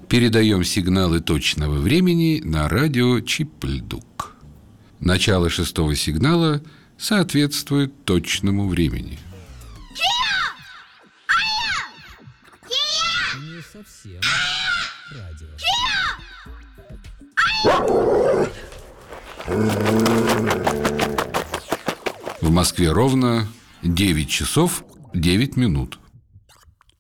Передаем сигналы точного времени на радио Чип-Льдук. Начало 6-го сигнала соответствует точному времени. Не совсем радио. В Москве ровно 9 часов 9 минут.